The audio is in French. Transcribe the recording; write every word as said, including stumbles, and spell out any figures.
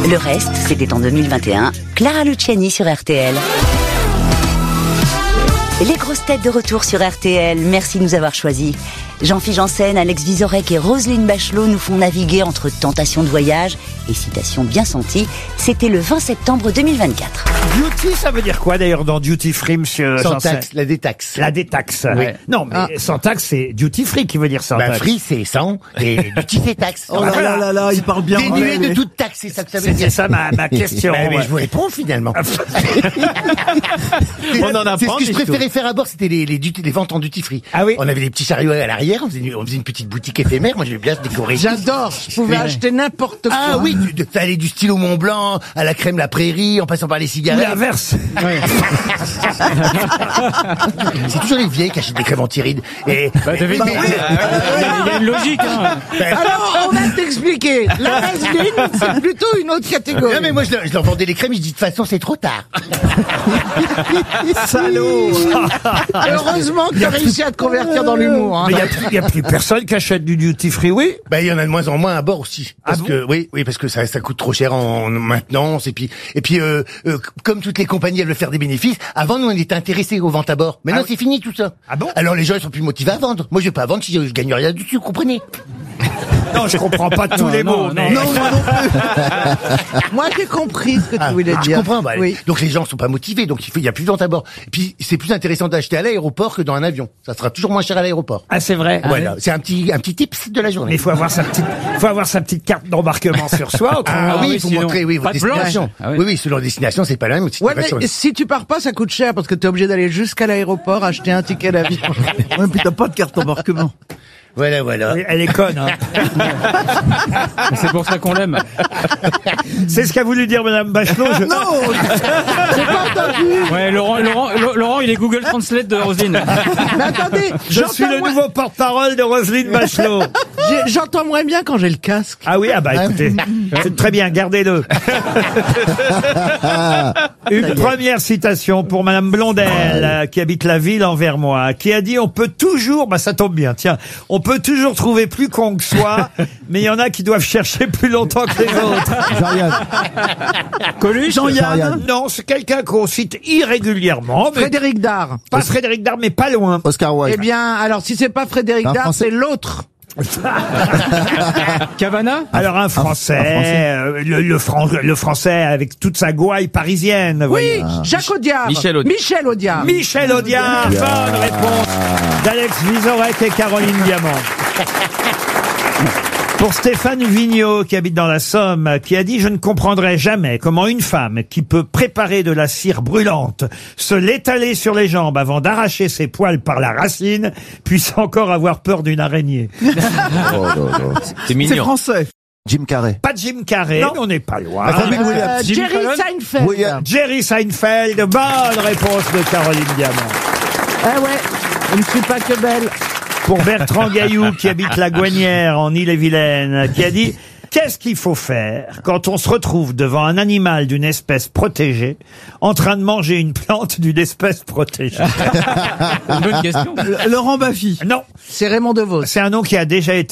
Le reste, c'était en deux mille vingt et un. Clara Luciani sur R T L. Les grosses têtes de retour sur R T L, merci de nous avoir choisis. Jean-Philippe Janssen, Alex Vizorek et Roselyne Bachelot nous font naviguer entre tentations de voyage et citations bien senties. C'était le vingt septembre deux mille vingt-quatre. Duty, ça veut dire quoi d'ailleurs dans duty free, monsieur Sans Janssen? taxe, la détaxe. La détaxe. Oui. Non, mais Ah. sans taxe, c'est duty free qui veut dire sans Bah, taxe. free, c'est sans, et duty, c'est taxe. Oh là là là là, il parle bien Dénué anglais. de toute taxe, c'est ça que ça veut C'est dire. c'est ça ma, ma question. Bah, mais ouais. je vous réponds finalement. On en apprend, C'est ce que je Michto. préférais faire à bord, c'était les, les, duty- les ventes en duty free. Ah oui. On avait des petits chariots à l'arrière, on faisait, une, on faisait une petite boutique éphémère, moi j'aimais bien se décorer. J'adore, je pouvais acheter n'importe quoi. Ah oui, du- de- ça allait du stylo Mont Blanc à la crème La Prairie, en passant par les Ou cigarettes. l'inverse. C'est toujours les vieilles qui achètent des crèmes anti-rides. Et, Bah, t'as vu, Bah, il oui. y a une logique, hein. Alors, on va t'expliquer. La vaseline, c'est plutôt une autre catégorie. Non mais moi je leur, je leur vendais les crèmes, je dis de toute façon c'est trop tard. Salaud. Heureusement que tu as réussi à te convertir dans l'humour. Hein. Mais il n'y a, plus personne qui achète du duty free, oui. Bah, il y en a de moins en moins à bord aussi. Parce Ah bon que, oui, oui, parce que ça, ça coûte trop cher en, en maintenance. Et puis, et puis, euh, euh, comme toutes les compagnies, elles veulent faire des bénéfices. Avant, nous, on était intéressés aux ventes à bord. Maintenant, Ah c'est fini tout ça. Ah bon? Alors, les gens, ils sont plus motivés à vendre. Moi, je vais pas vendre si je, je gagne rien dessus, vous comprenez? Non, je comprends pas tous Non, les non, mots. non, mais... non. Moi, j'ai compris ce que tu Ah, voulais ah, je dire. comprends. Bah, Oui. Donc, les gens sont pas motivés. Donc, il faut, il y a plus de ventes à bord. Et puis, c'est plus intéressant d'acheter à l'aéroport que dans un avion. Ça sera toujours moins cher à l'aéroport. Ah, c'est vrai. Voilà. C'est un petit, un petit tips de la journée. Mais il faut avoir sa petite, faut avoir sa petite carte d'embarquement sur soi. autrement- Ah, oui, oui, il faut sinon, montrer, oui, pas votre de blanche. destination. Ah oui. oui, oui, selon la destination, c'est pas la même. Ouais, mais si tu pars pas, ça coûte cher parce que t'es obligé d'aller jusqu'à l'aéroport acheter un ticket d'avion. Ouais, puis t'as pas de carte d'embarquement. Voilà, voilà. Elle est conne, hein. C'est pour ça qu'on l'aime. C'est ce qu'a voulu dire Madame Bachelot. Je... Non. J'ai pas entendu. Ouais, Laurent, Laurent, Laurent, il est Google Translate de Roselyne. Mais attendez, Je suis j'entends le moins- nouveau porte-parole de Roselyne Bachelot. j'ai- j'entends moins bien quand j'ai le casque. Ah oui, ah bah écoutez, c'est très bien, gardez-le. Une première citation pour Madame Blondel, euh, qui habite la ville en Vermois, qui a dit: on peut toujours, bah ça tombe bien, tiens, on peut toujours trouver plus con que soi, mais il y en a qui doivent chercher plus longtemps que les autres. Jean-Yann. Coluche. Jean-Yann. Non, c'est quelqu'un qu'on cite irrégulièrement, mais Frédéric Dard. pas Frédéric Dard, mais pas loin. Oscar Wilde. Eh bien, alors si c'est pas Frédéric Un Dard, Français. c'est l'autre. Cavana. Alors un français, un Français. euh, le, le, fran- le français avec toute sa gouaille parisienne, vous Oui, voyez. Jacques Audiard. Michel Audiard. Michel Audiard. Michel Audiard, bonne réponse d'Alex Vizorek et Caroline Diamant. Pour Stéphane Vigneault, qui habite dans la Somme, qui a dit: je ne comprendrai jamais comment une femme qui peut préparer de la cire brûlante, se l'étaler sur les jambes avant d'arracher ses poils par la racine, puisse encore avoir peur d'une araignée. C'est C'est mignon. français. Jim Carrey. Pas Jim Carrey, mais on n'est pas loin. Robin Euh, Williams. Jimmy Jerry Fallon. Seinfeld. William. Jerry Seinfeld, bonne réponse de Caroline Diamant. Ah ouais, je ne suis pas que belle. Pour Bertrand Gaillou, qui habite la Gouanière en Île-et-Vilaine, qui a dit: qu'est-ce qu'il faut faire quand on se retrouve devant un animal d'une espèce protégée en train de manger une plante d'une espèce protégée? Une bonne question. Laurent Baffy. Non, C'est Raymond DeVos. c'est un nom qui a déjà été